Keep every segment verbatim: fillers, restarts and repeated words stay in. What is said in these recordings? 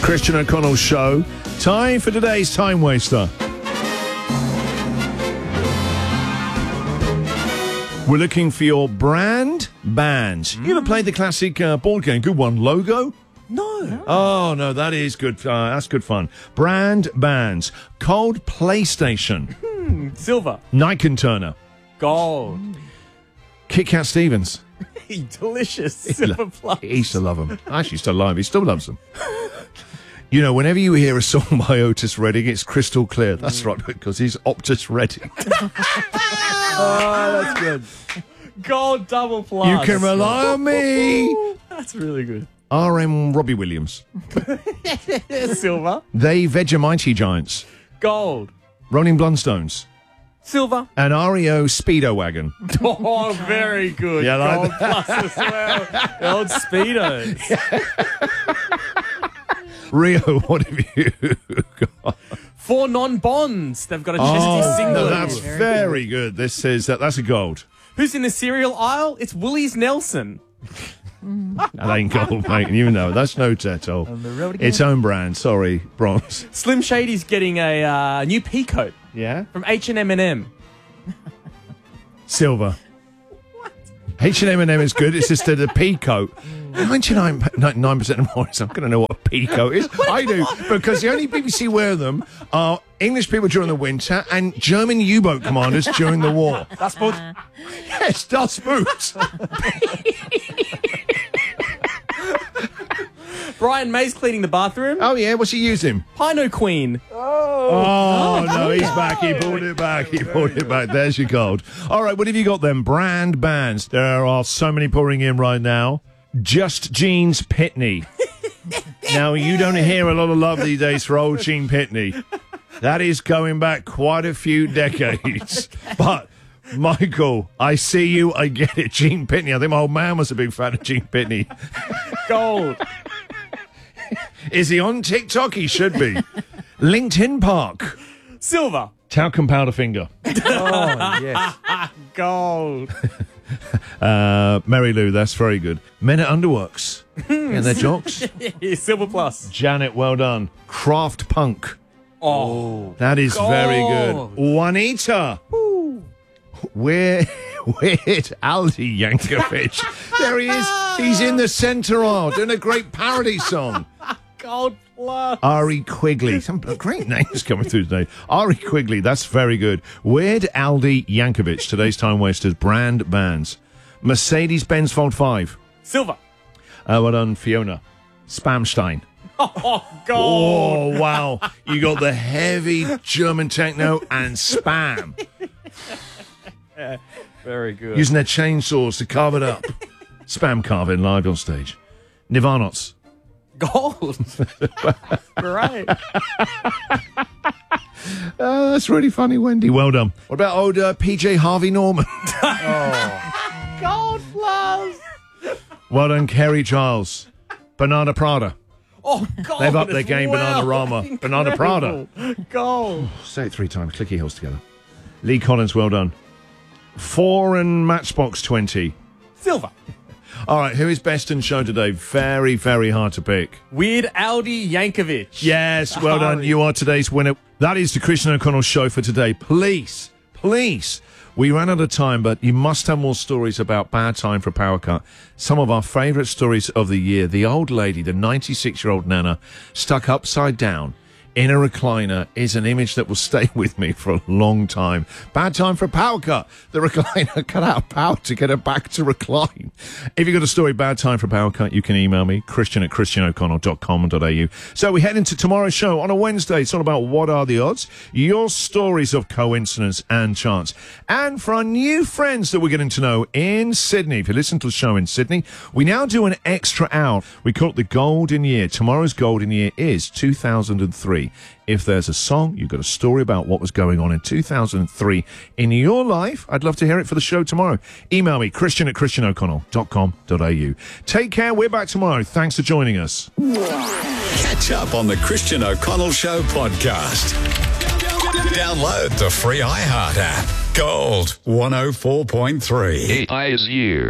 Christian O'Connell Show. Time for today's Time Waster. We're looking for your brand bands. Mm. You ever played the classic uh, board game? Good one. Logo? No. no. Oh, no, that is good. Uh, that's good fun. Brand bands. Cold PlayStation. Hmm. Silver. Nike Turner. Gold. Kit Kat Stevens. Delicious. Silver plus. He used to love them. Actually, he's still alive. He still loves them. You know, whenever you hear a song by Otis Redding, it's crystal clear. That's right, because he's Optus Redding. Oh, that's good. Gold double plus. You can rely on me. That's really good. R M Robbie Williams. Silver. They Vegemite Giants. Gold. Rolling Blundstones. Silver. And R E O Speedo Wagon. Oh, very good. Yeah, like Gold plus as well. The old Speedos. Rio, what have you got? Four non-bonds. They've got a chesty Oh, single. no, that's very good. This is that. That's a gold. Who's in the cereal aisle? It's Woolies Nelson. That ain't gold, mate. You know, that's no Tetto. Its own brand. Sorry, bronze. Slim Shady's getting a uh, new pea coat. Yeah? From H and M and M. Silver. What? H and M and M is good. It's just a, the pea coat. ninety-nine percent of Morris, I'm going to know what a pea coat is. I do, because the only people who wear them are English people during the winter and German U-boat commanders during the war. Das Boot. Yes, Das Boot. Brian May's cleaning the bathroom. Oh, yeah, what's he using? Pino Queen. Oh, oh no, he's back. He brought it back. He brought it back. There's your gold. All right, what have you got then? Brand bands. There are so many pouring in right now. Just Jeans Pitney. Now, you don't hear a lot of love these days for old Gene Pitney. That is going back quite a few decades. But, Michael, I see you. I get it. Gene Pitney. I think my old man was a big fan of Gene Pitney. Gold. Is he on TikTok? He should be. LinkedIn Park. Silver. Talcum Powderfinger. Oh, yes. Gold. uh, Mary Lou, that's very good. Men at Underworks. And their jocks. Silver plus. Janet, well done. Craft Punk. Oh. That is gold. very good. Juanita. Woo. Weird, weird Aldi Yankovic. There he is. He's in the centre aisle doing a great parody song. Gold plus. Ari Quigley. Some great names coming through today. Ari Quigley, that's very good. Weird Aldi Yankovic, today's Time Wasters, brand bands. Mercedes-Benz Fold five. Silver. Uh, well done, Fiona. Spamstein. Oh, gold. Oh, wow. You got the heavy German techno and Spam. Yeah, very good. Using their chainsaws to carve it up. Spam carving live on stage. Nirvanots. Gold. Great. Oh, that's really funny, Wendy. Well done. What about old uh, P J Harvey Norman? Oh. Gold plus. Well done, Kerry Charles. Banana Prada. Oh, gold. They've upped their game, well. Bananarama. Banana Prada. Gold. Say it three times. Click your heels together. Lee Collins, well done. Foreign Matchbox twenty. Silver. All right, who is best in show today? Very, very hard to pick. Weird Aldi Yankovic. Yes, well done. You are today's winner. That is the Christian O'Connell Show for today. Please, please. We ran out of time, but you must have more stories about Bad Time for Power Cut. Some of our favourite stories of the year. The old lady, the ninety-six-year-old Nana, stuck upside down in a recliner is an image that will stay with me for a long time. Bad Time for a Power Cut. The recliner cut out of power to get her back to recline. If you've got a story, Bad Time for a Power Cut, you can email me, christian at christian o'connell dot com dot a u. So we head into tomorrow's show on a Wednesday. It's all about what are the odds, your stories of coincidence and chance. And for our new friends that we're getting to know in Sydney, if you listen to the show in Sydney, we now do an extra hour. We call it the Golden Year. Tomorrow's Golden Year is two thousand three. If there's a song, you've got a story about what was going on in two thousand three in your life, I'd love to hear it for the show tomorrow. Email me, christian at christian o'connell dot com dot a u. Take care. We're back tomorrow. Thanks for joining us. Catch up on the Christian O'Connell Show podcast. Download the free iHeart app. Gold one oh four point three. Eight eyes year.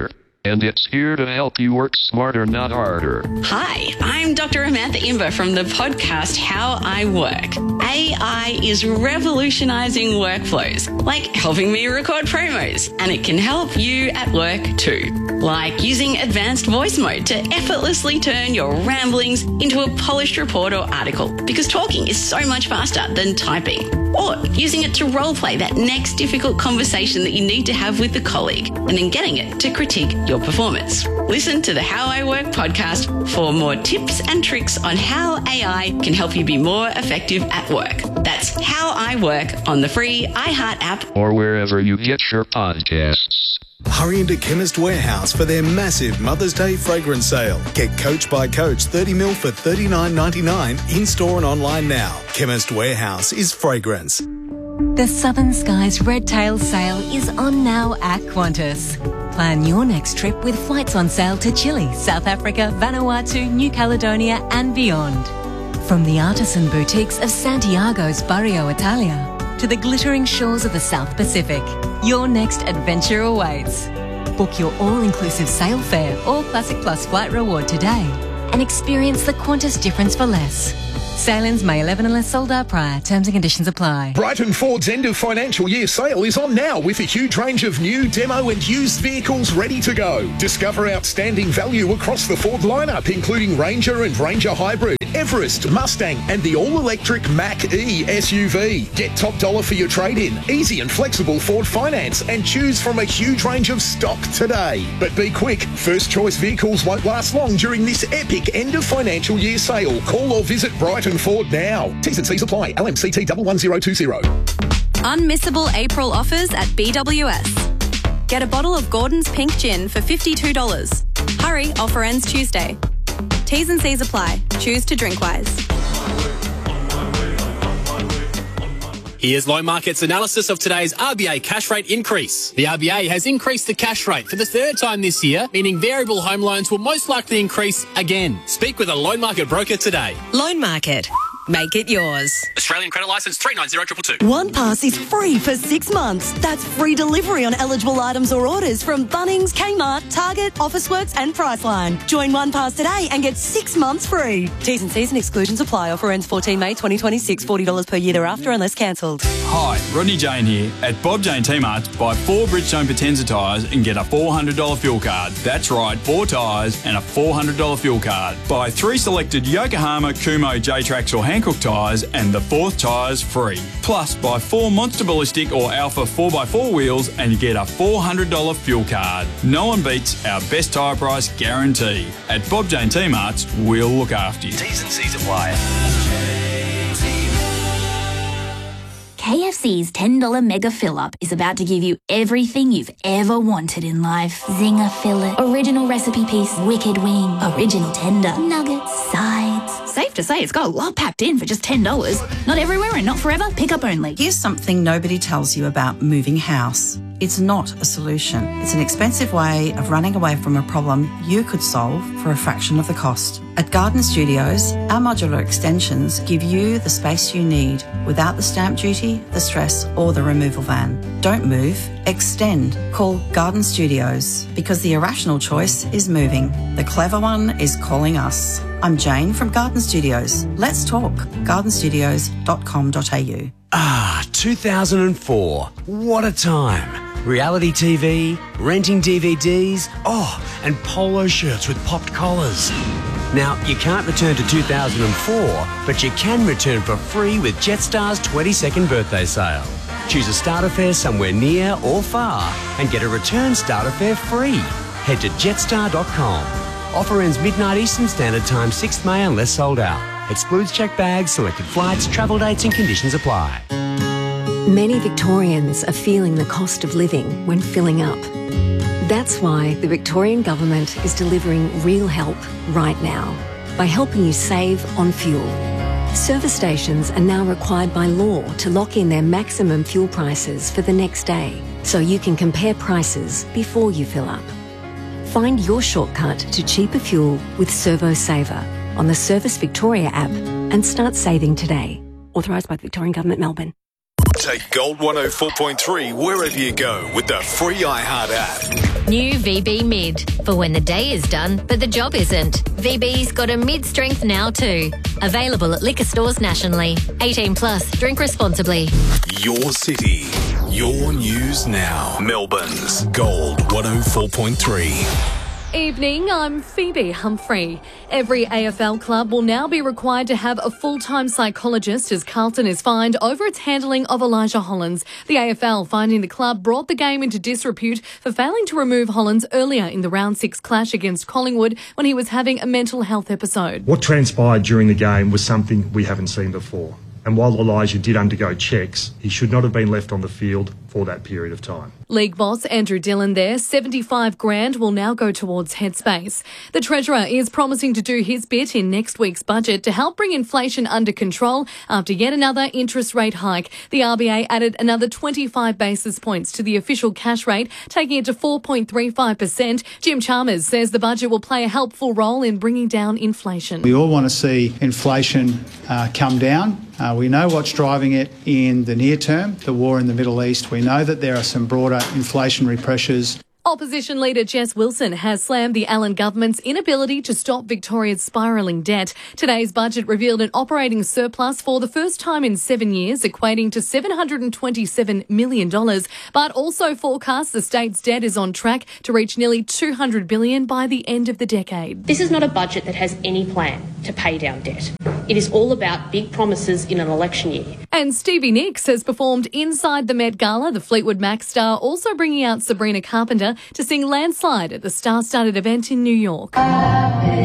and it's here to help you work smarter, not harder. Hi, I'm Doctor Amantha Imber from the podcast How I Work. A I is revolutionising workflows, like helping me record promos, and it can help you at work too. Like using advanced voice mode to effortlessly turn your ramblings into a polished report or article, because talking is so much faster than typing. Or using it to roleplay that next difficult conversation that you need to have with a colleague, and then getting it to critique your performance. Listen to the How I Work podcast for more tips and tricks on how A I can help you be more effective at work. That's How I Work on the free iHeart app or wherever you get your podcasts. Hurry into Chemist Warehouse for their massive Mother's Day fragrance sale. Get Coach by Coach thirty mil for thirty-nine ninety-nine in-store and online now. Chemist Warehouse is fragrance. The Southern Skies Red Tail sale is on now at Qantas. Plan your next trip with flights on sale to Chile, South Africa, Vanuatu, New Caledonia and beyond. From the artisan boutiques of Santiago's Barrio Italia to the glittering shores of the South Pacific, your next adventure awaits. Book your all-inclusive sail fare or Classic Plus flight reward today and experience the Qantas difference for less. Sailings May eleventh unless sold out prior. Terms and conditions apply. Brighton Ford's end of financial year sale is on now with a huge range of new, demo and used vehicles ready to go. Discover outstanding value across the Ford lineup, including Ranger and Ranger Hybrid, Everest, Mustang and the all-electric Mach-E S U V. Get top dollar for your trade-in, easy and flexible Ford finance and choose from a huge range of stock today. But be quick, first choice vehicles won't last long during this epic end of financial year sale. Call or visit Brighton Ford now. T's and C's apply. L M C T one one zero two zero. Unmissable April offers at B W S. Get a bottle of Gordon's Pink Gin for fifty-two dollars. Hurry, offer ends Tuesday. T's and C's apply. Choose to drink wise. Here's Loan Market's analysis of today's R B A cash rate increase. The R B A has increased the cash rate for the third time this year, meaning variable home loans will most likely increase again. Speak with a Loan Market broker today. Loan Market. Make it yours. Australian credit licence three nine zero two two two. One Pass is free for six months. That's free delivery on eligible items or orders from Bunnings, Kmart, Target, Officeworks and Priceline. Join One Pass today and get six months free. T's and C's and exclusions apply. Offer ends fourteen May twenty twenty-six. forty dollars per year thereafter unless cancelled. Hi, Rodney Jane here. At Bob Jane T-Marts, buy four Bridgestone Potenza tyres and get a four hundred dollars fuel card. That's right, four tyres and a four hundred dollars fuel card. Buy three selected Yokohama, Kumo, J-Trax or Hankook tyres and the fourth tyre's free. Plus, buy four Monster Ballistic or Alpha four by four wheels and you get a four hundred dollars fuel card. No one beats our best tyre price guarantee. At Bob Jane T-Marts, we'll look after you. T's and C's apply. K F C's ten dollars Mega Fill-Up is about to give you everything you've ever wanted in life. Zinger fillet, original recipe piece, wicked wing, original tender, nuggets, sides. Safe to say it's got a lot packed in for just ten dollars. Not everywhere and not forever, pick up only. Here's something nobody tells you about moving house. It's not a solution. It's an expensive way of running away from a problem you could solve for a fraction of the cost. At Garden Studios, our modular extensions give you the space you need without the stamp duty, the stress, or the removal van. Don't move, extend. Call Garden Studios because the irrational choice is moving. The clever one is calling us. I'm Jane from Garden Studios. Let's talk. garden studios dot com dot a u. Ah, two thousand four. What a time. Reality T V, renting D V Ds, oh, and polo shirts with popped collars. Now, you can't return to two thousand four, but you can return for free with Jetstar's twenty-second birthday sale. Choose a starter fare somewhere near or far and get a return starter fare free. Head to jetstar dot com. Offer ends midnight Eastern Standard Time, sixth May unless sold out. Excludes checked bags, selected flights, travel dates and conditions apply. Many Victorians are feeling the cost of living when filling up. That's why the Victorian Government is delivering real help right now by helping you save on fuel. Service stations are now required by law to lock in their maximum fuel prices for the next day, so you can compare prices before you fill up. Find your shortcut to cheaper fuel with Servo Saver on the Service Victoria app and start saving today. Authorised by the Victorian Government, Melbourne. Take Gold one oh four point three wherever you go with the free iHeart app. New V B Mid. For when the day is done, but the job isn't. V B's got a mid-strength now too. Available at liquor stores nationally. eighteen plus. Drink responsibly. Your city. Your news now. Melbourne's Gold one oh four point three. Evening, I'm Phoebe Humphrey. Every A F L club will now be required to have a full-time psychologist as Carlton is fined over its handling of Elijah Hollands. The A F L finding the club brought the game into disrepute for failing to remove Hollands earlier in the round six clash against Collingwood when he was having a mental health episode. What transpired during the game was something we haven't seen before. And while Elijah did undergo checks, he should not have been left on the field for that period of time. League boss Andrew Dillon there, seventy-five grand will now go towards Headspace. The Treasurer is promising to do his bit in next week's budget to help bring inflation under control after yet another interest rate hike. The R B A added another twenty-five basis points to the official cash rate, taking it to four point three five percent. Jim Chalmers says the budget will play a helpful role in bringing down inflation. We all want to see inflation uh, come down. Uh, we know what's driving it in the near term, the war in the Middle East. We know that there are some broader inflationary pressures. Opposition leader Jess Wilson has slammed the Allen government's inability to stop Victoria's spiralling debt. Today's budget revealed an operating surplus for the first time in seven years, equating to seven hundred twenty-seven million dollars, but also forecasts the state's debt is on track to reach nearly two hundred billion dollars by the end of the decade. This is not a budget that has any plan to pay down debt. It is all about big promises in an election year. And Stevie Nicks has performed inside the Met Gala, the Fleetwood Mac star also bringing out Sabrina Carpenter to sing Landslide at the star-studded event in New York.